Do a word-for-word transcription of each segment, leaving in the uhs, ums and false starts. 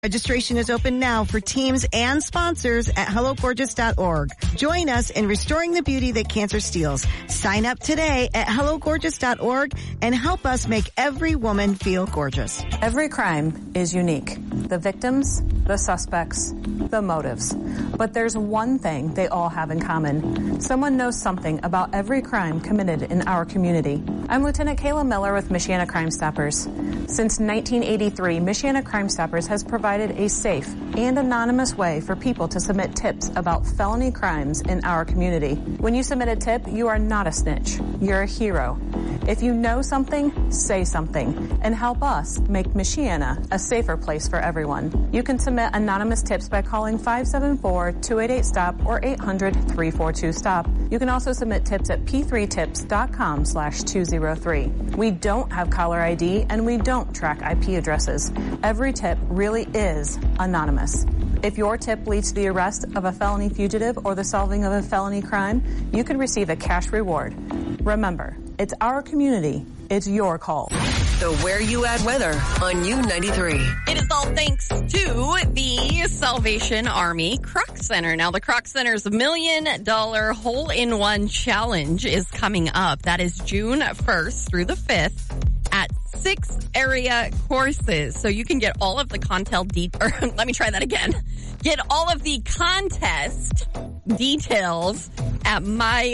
Registration is open now for teams and sponsors at hello gorgeous dot org. Join us in restoring the beauty that cancer steals. Sign up today at hello gorgeous dot org and help us make every woman feel gorgeous. Every crime is unique. The victims, the suspects, the motives. But there's one thing they all have in common. Someone knows something about every crime committed in our community. I'm Lieutenant Kayla Miller with Michiana Crime Stoppers. Since nineteen eighty-three, Michiana Crime Stoppers has provided a safe and anonymous way for people to submit tips about felony crimes in our community. When you submit a tip, you are not a snitch. You're a hero. If you know something, say something and help us make Michiana a safer place for everyone. You can submit anonymous tips by calling five seven four, two eight eight, STOP or eight hundred, three four two, STOP. You can also submit tips at p three tips dot com slash two oh three. We don't have caller I D and we don't track I P addresses. Every tip really is anonymous. If your tip leads to the arrest of a felony fugitive or the solving of a felony crime, you could receive a cash reward. Remember, it's our community. It's your call. The Where You At weather on U ninety-three. It is all thanks to the Salvation Army Croc Center. Now, the Croc Center's million dollar hole-in-one challenge is coming up. That is June first through the fifth at six area courses. So you can get all of the contest de- or let me try that again. Get all of the contest details at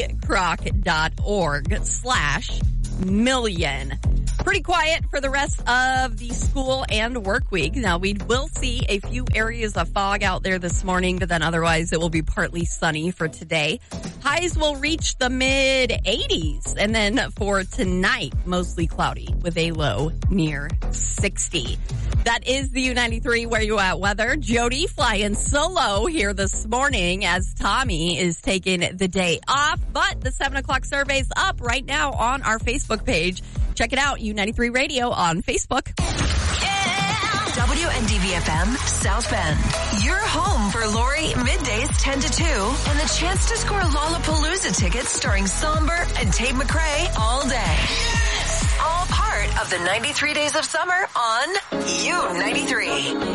mycroc.org slash million. Pretty quiet for the rest of the school and work week. Now, we will see a few areas of fog out there this morning, but then otherwise it will be partly sunny for today. Highs will reach the mid eighties. And then for tonight, mostly cloudy with a low near sixty. That is the U ninety-three Where You At weather. Jody flying solo here this morning as Tommy is taking the day off. But the seven o'clock survey's up right now on our Facebook page. Check it out, U ninety-three Radio on Facebook. Yeah. W N D V F M, South Bend. Your home for Lori middays ten to two and the chance to score Lollapalooza tickets starring Somber and Tate McRae all day. Yes. All part of the ninety-three days of summer on U ninety-three.